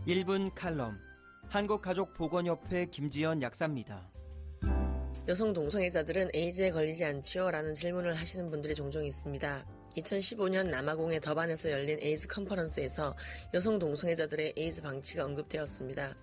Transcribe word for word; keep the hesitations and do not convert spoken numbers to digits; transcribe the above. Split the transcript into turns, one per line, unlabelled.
일 분 칼럼, 한국가족보건협회 김지연 약사입니다.
여성 동성애자들은 에이즈에 걸리지 않지요? 라는 질문을 하시는 분들이 종종 있습니다. 이천십오 년 남아공의 더반에서 열린 에이즈 컨퍼런스에서 여성 동성애자들의 에이즈 방치가 언급되었습니다.